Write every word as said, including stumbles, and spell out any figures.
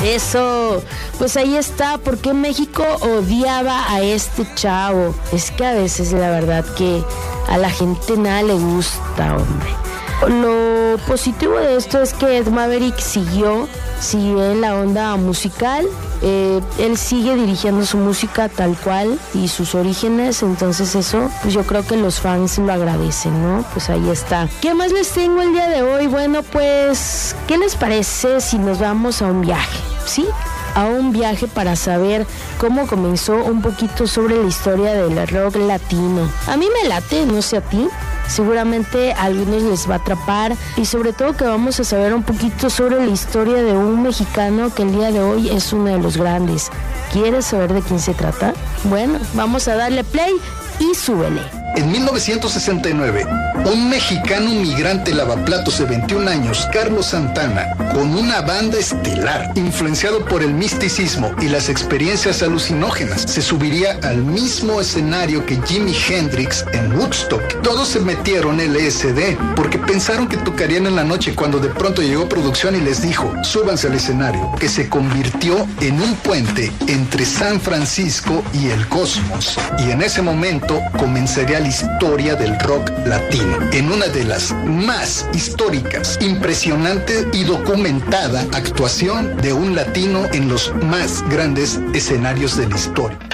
Eso, pues ahí está, ¿por qué México odiaba a este chavo? Es que a veces la verdad que a la gente nada le gusta, hombre. Lo positivo de esto es que Ed Maverick siguió, sigue en la onda musical, eh, él sigue dirigiendo su música tal cual y sus orígenes, entonces eso, pues yo creo que los fans lo agradecen, ¿no? Pues ahí está. ¿Qué más les tengo el día de hoy? Bueno, pues, ¿qué les parece si nos vamos a un viaje? ¿Sí? A un viaje para saber cómo comenzó un poquito sobre la historia del rock latino. A mí me late, no sé a ti. Seguramente a algunos les va a atrapar y sobre todo que vamos a saber un poquito sobre la historia de un mexicano que el día de hoy es uno de los grandes. ¿Quieres saber de quién se trata? Bueno, vamos a darle play y súbele. En mil novecientos sesenta y nueve, un mexicano migrante lavaplatos de veintiún años, Carlos Santana, con una banda estelar, influenciado por el misticismo y las experiencias alucinógenas, se subiría al mismo escenario que Jimi Hendrix en Woodstock. Todos se metieron L S D porque pensaron que tocarían en la noche cuando de pronto llegó producción y les dijo, súbanse al escenario, que se convirtió en un puente entre San Francisco y el cosmos. Y en ese momento comenzaría la historia del rock latino, en una de las más históricas, impresionante y documentada actuación de un latino en los más grandes escenarios de la historia.